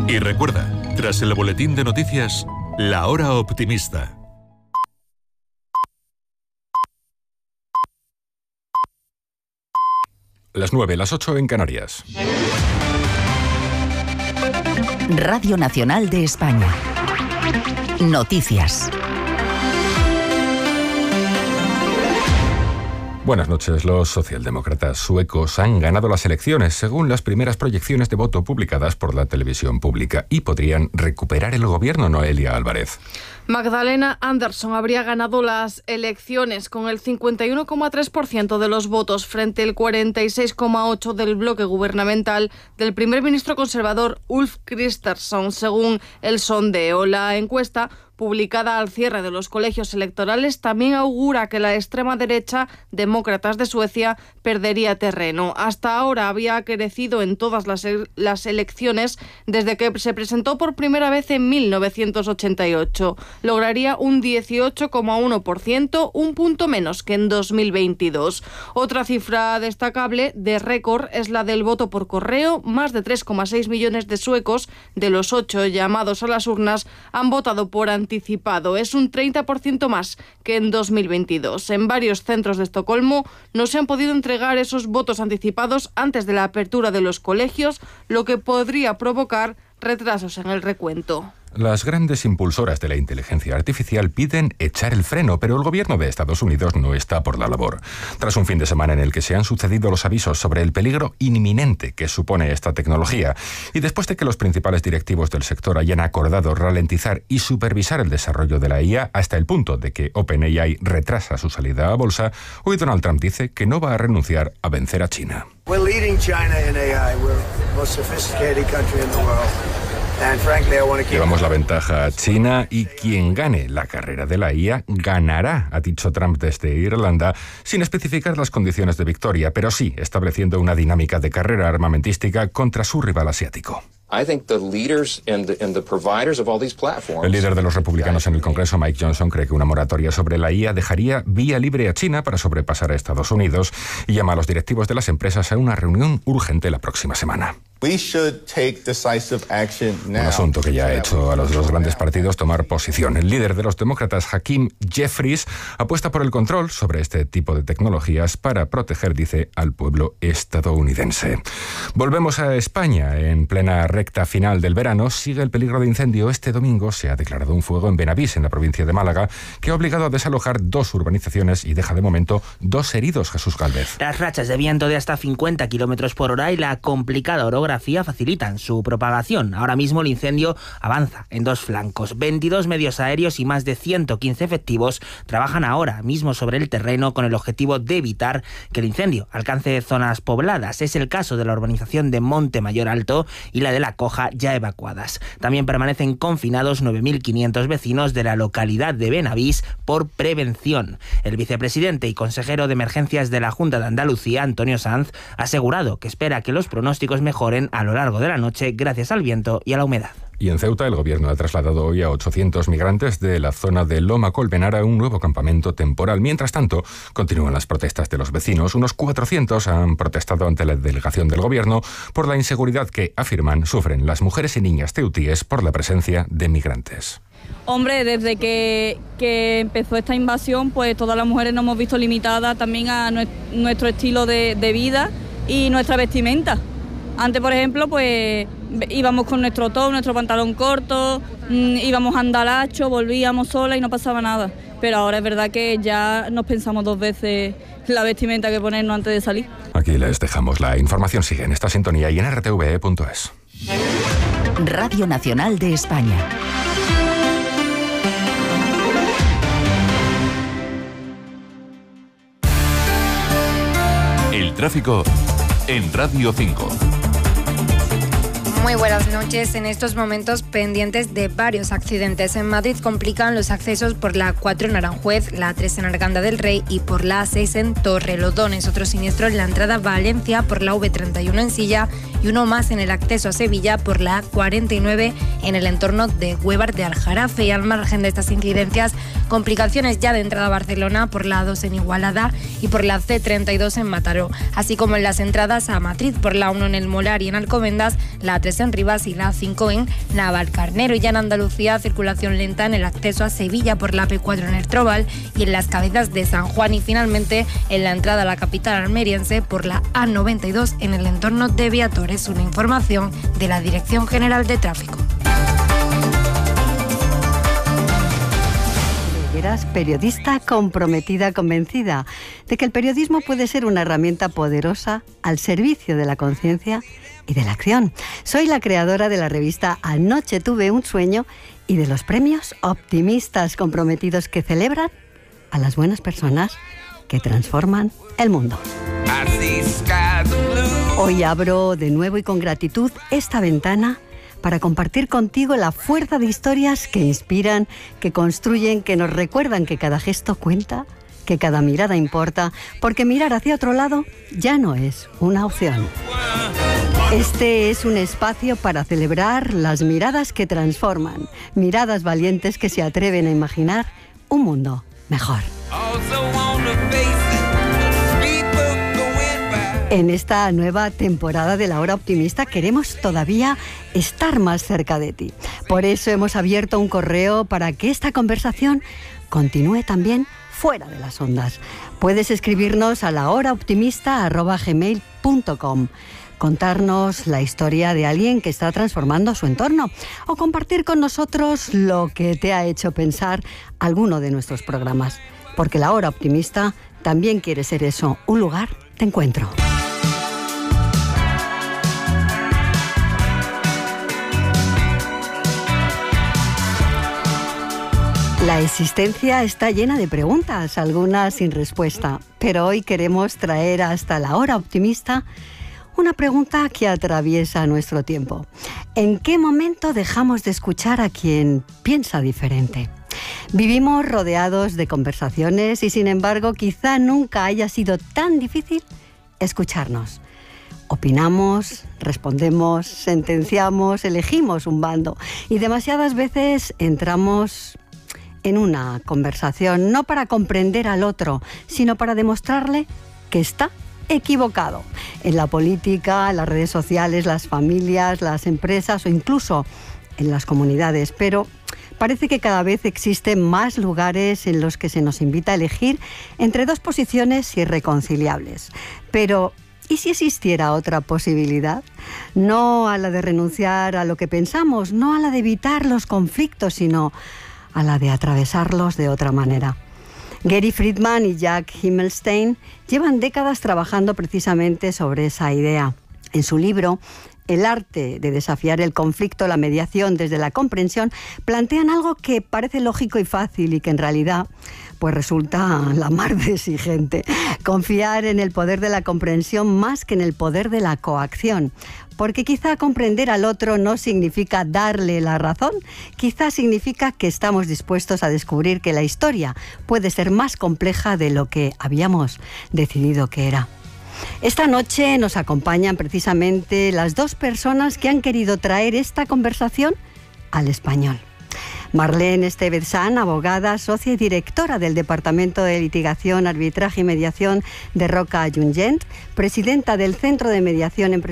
Y recuerda, tras el boletín de noticias, La Hora Optimista. Las 9, las 8 en Canarias. Radio Nacional de España. Noticias. Buenas noches. Los socialdemócratas suecos han ganado las elecciones según las primeras proyecciones de voto publicadas por la televisión pública y podrían recuperar el gobierno. Noelia Álvarez. Magdalena Andersson habría ganado las elecciones con el 51,3% de los votos frente al 46,8% del bloque gubernamental del primer ministro conservador Ulf Kristersson, según el sondeo. La encuesta, publicada al cierre de los colegios electorales, también augura que la extrema derecha, Demócratas de Suecia, perdería terreno. Hasta ahora había crecido en todas las elecciones desde que se presentó por primera vez en 1988. Lograría un 18,1%, un punto menos que en 2022. Otra cifra destacable de récord es la del voto por correo. Más de 3,6 millones de suecos, de los 8 llamados a las urnas, han votado por anticipado. Es un 30% más que en 2022. En varios centros de Estocolmo no se han podido entregar esos votos anticipados antes de la apertura de los colegios, lo que podría provocar retrasos en el recuento. Las grandes impulsoras de la inteligencia artificial piden echar el freno, pero el gobierno de Estados Unidos no está por la labor. Tras un fin de semana en el que se han sucedido los avisos sobre el peligro inminente que supone esta tecnología, y después de que los principales directivos del sector hayan acordado ralentizar y supervisar el desarrollo de la IA hasta el punto de que OpenAI retrasa su salida a bolsa, hoy Donald Trump dice que no va a renunciar a vencer a China. We're leading China in AI. We're the most sophisticated country in the world. Llevamos la ventaja a China y quien gane la carrera de la IA ganará, ha dicho Trump desde Irlanda, sin especificar las condiciones de victoria, pero sí estableciendo una dinámica de carrera armamentística contra su rival asiático. El líder de los republicanos en el Congreso, Mike Johnson, cree que una moratoria sobre la IA dejaría vía libre a China para sobrepasar a Estados Unidos y llama a los directivos de las empresas a una reunión urgente la próxima semana. Un asunto que ya ha hecho a los dos grandes partidos tomar posición. El líder de los demócratas, Hakeem Jeffries, apuesta por el control sobre este tipo de tecnologías para proteger, dice, al pueblo estadounidense. Volvemos a España. En plena recta final del verano sigue el peligro de incendio. Este domingo se ha declarado un fuego en Benavís, en la provincia de Málaga, que ha obligado a desalojar 2 urbanizaciones y deja de momento 2 heridos. Jesús Gálvez. Las rachas de viento de hasta 50 km por hora y la complicada orografía facilitan su propagación. Ahora mismo el incendio avanza en 2 flancos. 22 medios aéreos y más de 115 efectivos trabajan ahora mismo sobre el terreno con el objetivo de evitar que el incendio alcance zonas pobladas. Es el caso de la urbanización de Monte Mayor Alto y la de La Coja, ya evacuadas. También permanecen confinados 9.500 vecinos de la localidad de Benavís por prevención. El vicepresidente y consejero de emergencias de la Junta de Andalucía, Antonio Sanz, ha asegurado que espera que los pronósticos mejoren a lo largo de la noche gracias al viento y a la humedad. Y en Ceuta, el gobierno ha trasladado hoy a 800 migrantes de la zona de Loma Colmenar a un nuevo campamento temporal. Mientras tanto, continúan las protestas de los vecinos. Unos 400 han protestado ante la delegación del gobierno por la inseguridad que, afirman, sufren las mujeres y niñas ceutíes por la presencia de migrantes. Hombre, desde que empezó esta invasión, pues todas las mujeres nos hemos visto limitadas también a nuestro estilo de vida y nuestra vestimenta. Antes, por ejemplo, pues íbamos con nuestro top, nuestro pantalón corto, íbamos andalacho, volvíamos sola y no pasaba nada. Pero ahora es verdad que ya nos pensamos 2 veces la vestimenta que ponernos antes de salir. Aquí les dejamos. La información sigue en esta sintonía y en rtve.es. Radio Nacional de España. El tráfico en Radio 5. Muy buenas noches. En estos momentos pendientes de varios accidentes. En Madrid complican los accesos por la 4 en Aranjuez, la 3 en Arganda del Rey y por la 6 en Torrelodones. Otro siniestro en la entrada a Valencia por la V31 en Silla y uno más en el acceso a Sevilla por la 49 en el entorno de Huévar de Aljarafe. Y al margen de estas incidencias, Complicaciones ya de entrada a Barcelona por la A2 en Igualada y por la C32 en Mataró, así como en las entradas a Madrid por la 1 en El Molar y en Alcobendas, la A3 en Rivas y la A5 en Navalcarnero. Y ya en Andalucía, circulación lenta en el acceso a Sevilla por la AP4 en Ertróbal y en las Cabezas de San Juan, y finalmente en la entrada a la capital almeriense por la A92 en el entorno de Viatores. Una información de la Dirección General de Tráfico. Eras periodista comprometida, convencida de que el periodismo puede ser una herramienta poderosa al servicio de la conciencia y de la acción. Soy la creadora de la revista Anoche tuve un sueño y de los premios Optimistas Comprometidos, que celebran a las buenas personas que transforman el mundo. Hoy abro de nuevo y con gratitud esta ventana para compartir contigo la fuerza de historias que inspiran, que construyen, que nos recuerdan que cada gesto cuenta, que cada mirada importa, porque mirar hacia otro lado ya no es una opción. Este es un espacio para celebrar las miradas que transforman, miradas valientes que se atreven a imaginar un mundo mejor. En esta nueva temporada de La Hora Optimista queremos todavía estar más cerca de ti. Por eso hemos abierto un correo para que esta conversación continúe también fuera de las ondas. Puedes escribirnos a lahoraoptimista@gmail.com, contarnos la historia de alguien que está transformando su entorno o compartir con nosotros lo que te ha hecho pensar alguno de nuestros programas. Porque La Hora Optimista también quiere ser eso, un lugar de encuentro. La existencia está llena de preguntas, algunas sin respuesta, pero hoy queremos traer hasta La Hora Optimista una pregunta que atraviesa nuestro tiempo. ¿En qué momento dejamos de escuchar a quien piensa diferente? Vivimos rodeados de conversaciones y, sin embargo, quizá nunca haya sido tan difícil escucharnos. Opinamos, respondemos, sentenciamos, elegimos un bando y demasiadas veces entramos en una conversación no para comprender al otro, sino para demostrarle que está equivocado. En la política, en las redes sociales, las familias, las empresas o incluso en las comunidades. Pero parece que cada vez existen más lugares en los que se nos invita a elegir entre dos posiciones irreconciliables. Pero ¿y si existiera otra posibilidad? No a la de renunciar a lo que pensamos, no a la de evitar los conflictos, sino a la de atravesarlos de otra manera. Gary Friedman y Jack Himmelstein llevan décadas trabajando precisamente sobre esa idea. En su libro El arte de desafiar el conflicto, la mediación desde la comprensión, plantean algo que parece lógico y fácil y que en realidad pues resulta la mar de exigente. Confiar en el poder de la comprensión más que en el poder de la coacción. Porque quizá comprender al otro no significa darle la razón, quizá significa que estamos dispuestos a descubrir que la historia puede ser más compleja de lo que habíamos decidido que era. Esta noche nos acompañan precisamente las dos personas que han querido traer esta conversación al español. Marlene Estevez-San, abogada, socia y directora del Departamento de Litigación, Arbitraje y Mediación de Roca Junyent, presidenta del Centro de Mediación Empresarial